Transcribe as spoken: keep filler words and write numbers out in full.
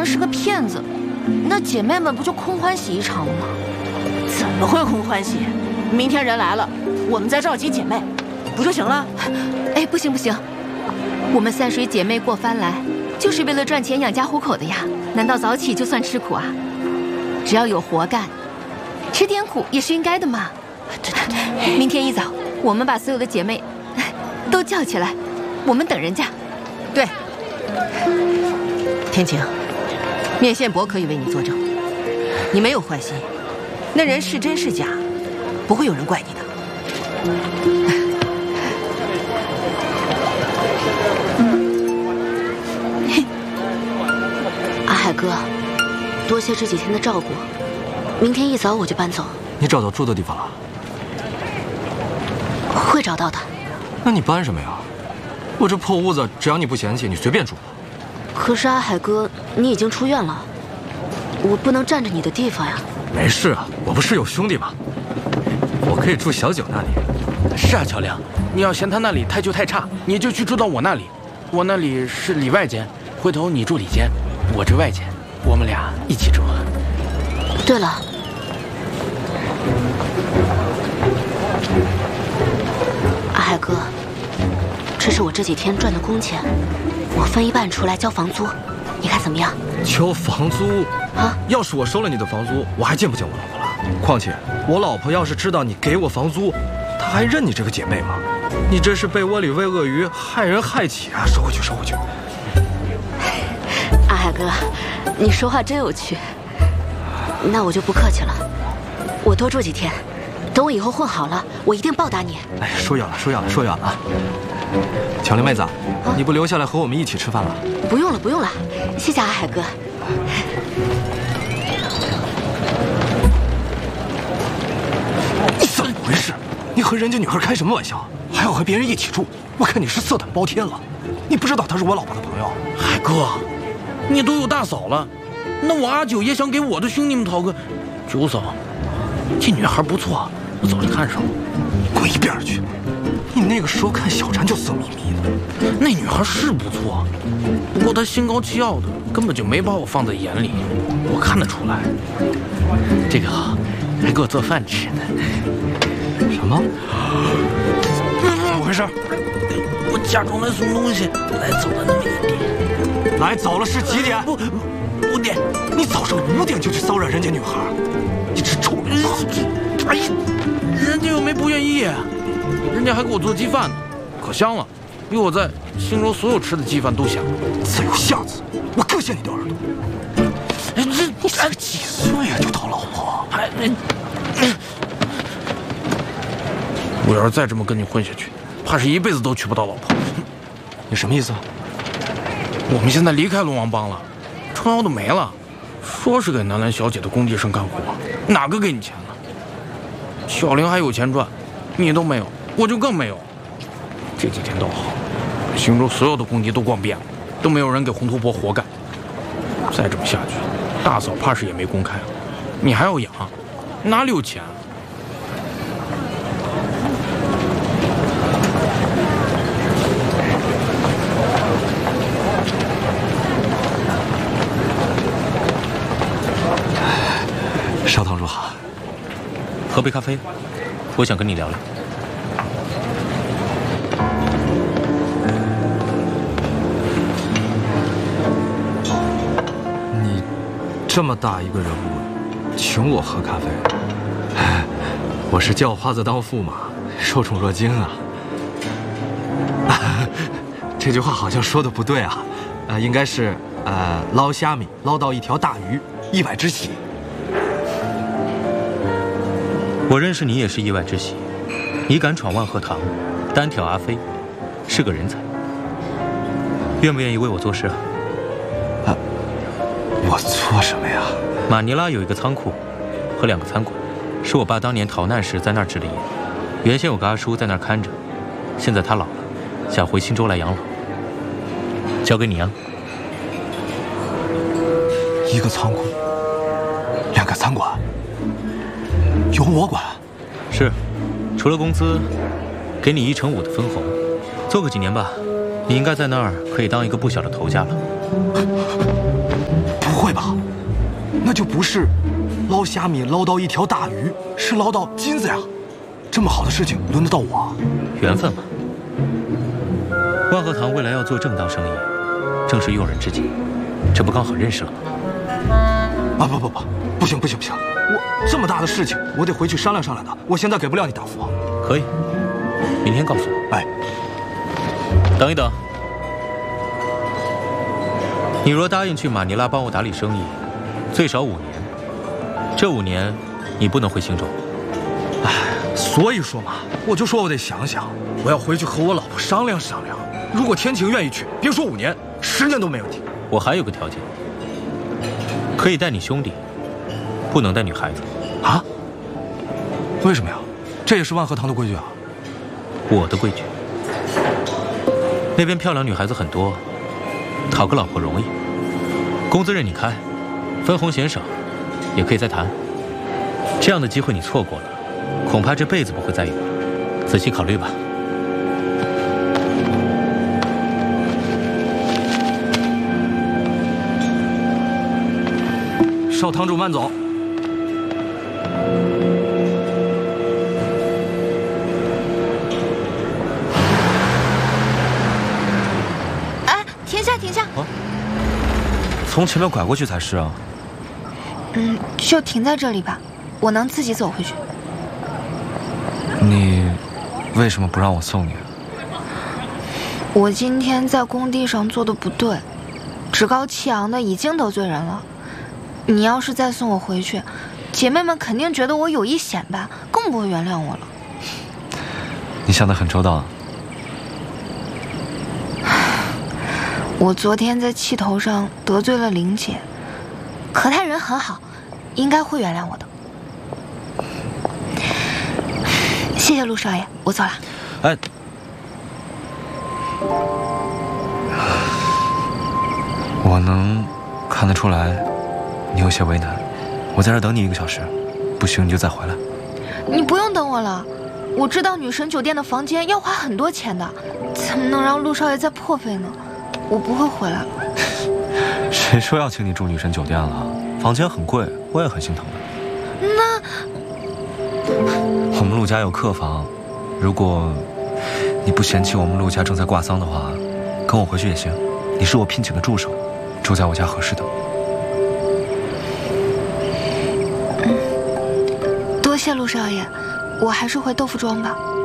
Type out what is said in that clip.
是个骗子，那姐妹们不就空欢喜一场了吗？ 怎么会空欢喜？明天人来了，我们再召集姐妹，不就行了？ 哎，不行不行，我们三水姐妹过番来，就是为了赚钱养家糊口的呀，难道早起就算吃苦啊？只要有活干，吃点苦也是应该的嘛。 对对对， 明天一早，我们把所有的姐妹都叫起来，我们等人家。 对，天晴，面线伯可以为你作证，你没有坏心，那人是真是假，不会有人怪你的。 阿海哥，多谢这几天的照顾，明天一早我就搬走。 你找到住的地方了？ 会找到的。 那你搬什么呀？我这破屋子，只要你不嫌弃，你随便住。 可是阿海哥，你已经出院了，我不能占着你的地方呀。 没事啊，我不是有兄弟吗？我可以住小九那里。 是啊，乔亮，你要嫌他那里太旧太差，你就去住到我那里。我那里是里外间，回头你住里间，我这外间，我们俩一起住。 对了，阿海哥，这是我这几天赚的工钱，我分一半出来交房租，你看怎么样？ 交房租啊？ 要是我收了你的房租，我还见不见我老婆了？况且我老婆要是知道你给我房租，她还认你这个姐妹吗？你这是被窝里喂鳄鱼，害人害己啊！收回去，收回去。 阿海哥，你说话真有趣。那我就不客气了，我多住几天，等我以后混好了，我一定报答你。 哎，说远了，说远了，说远了。巧玲妹子，啊、你不留下来和我们一起吃饭了？ 不用了，不用了，谢谢阿海哥。 你怎么回事？你和人家女孩开什么玩笑？还要和别人一起住？我看你是色胆包天了。你不知道她是我老婆的朋友？ 海哥，你都有大嫂了，那我阿九也想给我的兄弟们讨个九嫂。这女孩不错，我早就看上了。 你滚一边去！你那个时候看小婵就色眯眯的。 那女孩是不错，不过她心高气傲的，根本就没把我放在眼里。我看得出来。这个还给我做饭吃呢。 什么？怎么回事？ 我假装来送东西，来早了那么一点。 来早了是几点？ 不，五点。 你早上五点就去骚扰人家女孩，你这臭流氓！ 哎呀，人家又没不愿意，人家还给我做鸡饭呢，可香了，比我在新州所有吃的鸡饭都香。 再有下次，我割下你的耳朵！ 哎，这你才几岁啊，就讨老婆？ 还……我要是再这么跟你混下去，怕是一辈子都娶不到老婆。 你什么意思？ 我们现在离开龙王帮了，撑腰都没了，说是给南兰小姐的工地上干活，哪个给你钱了？小玲还有钱赚，你都没有，我就更没有。这几天倒好，新州所有的工地都逛遍了，都没有人给红头婆活干。再这么下去，大嫂怕是也没工开了，你还要养，哪里有钱？ 少堂主好， 喝杯咖啡，我想跟你聊聊。 你这么大一个人物，请我喝咖啡，我是叫花子当驸马，受宠若惊啊！这句话好像说的不对啊，呃，应该是呃捞虾米捞到一条大鱼，意外之喜。 我认识你也是意外之喜，你敢闯万鹤堂，单挑阿飞，是个人才。愿不愿意为我做事啊？ 啊，我做什么呀？ 马尼拉有一个仓库和两个餐馆，是我爸当年逃难时在那儿置的业。原先有个阿叔在那儿看着，现在他老了，想回青州来养老，交给你啊。 一个仓库，两个餐馆。由我管？ 是，除了工资，给你一成五的分红，做个几年吧，你应该在那儿可以当一个不小的头家了。 不会。 就不是捞虾米捞到一条大鱼，是捞到金子呀！这么好的事情轮得到我？ 缘分嘛。万和堂未来要做正当生意，正是用人之际，这不刚好认识了吗？ 啊不不不，不行不行不行！我这么大的事情，我得回去商量商量的。我现在给不了你答复。 可以，明天告诉我。 哎， 等一等，你若答应去马尼拉帮我打理生意，最少五年。这五年，你不能回星州。 哎，所以说嘛，我就说我得想想，我要回去和我老婆商量商量。如果天晴愿意去，别说五年，十年都没问题。 我还有个条件，可以带你兄弟，不能带女孩子。 啊？为什么呀？这也是万和堂的规矩啊。 我的规矩。那边漂亮女孩子很多，讨个老婆容易，工资任你开，分红嫌少，也可以再谈。这样的机会你错过了，恐怕这辈子不会再有。仔细考虑吧。 少堂主慢走。 哎，停下，停下！ 啊，从前面拐过去才是啊。 嗯，就停在这里吧，我能自己走回去。 你为什么不让我送你？ 我今天在工地上做的不对，趾高气扬的已经得罪人了。你要是再送我回去，姐妹们肯定觉得我有意显摆，更不会原谅我了。 你想得很周到啊。 我昨天在气头上得罪了玲姐，可她人很好，应该会原谅我的。谢谢陆少爷，我走了。 哎，我能看得出来你有些为难，我在这儿等你一个小时，不行你就再回来。 你不用等我了，我知道女神酒店的房间要花很多钱的，怎么能让陆少爷再破费呢？我不会回来了。 谁说要请你住女神酒店了？房间很贵，我也很心疼的。 那我们陆家有客房，如果你不嫌弃我们陆家正在挂丧的话，跟我回去也行。你是我聘请的助手，住在我家合适的。 多谢陆少爷，我还是回豆腐庄吧。